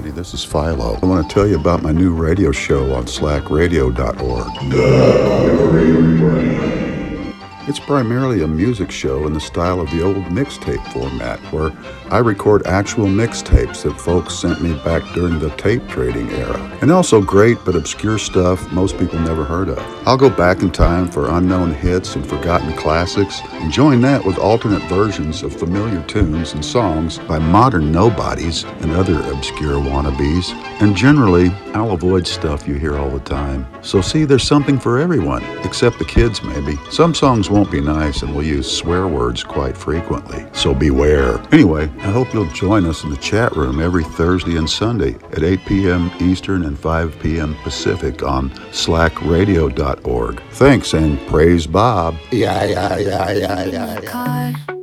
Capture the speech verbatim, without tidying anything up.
everybody. This is Philo. I want to tell you about my new radio show on slack radio dot org. It's primarily a music show in the style of the old mixtape format, where I record actual mixtapes that folks sent me back during the tape trading era. And also great but obscure stuff most people never heard of. I'll go back in time for unknown hits and forgotten classics, and join that with alternate versions of familiar tunes and songs by modern nobodies and other obscure wannabes. And generally, I'll avoid stuff you hear all the time. So see, there's something for everyone, except the kids maybe. Some songs won't be nice and will use swear words quite frequently, so beware. Anyway, I hope you'll join us in the chat room every Thursday and Sunday at eight p.m. Eastern and five p.m. Pacific on slack radio dot org. Thanks, and praise Bob. Yeah, yeah, yeah, yeah, yeah, yeah.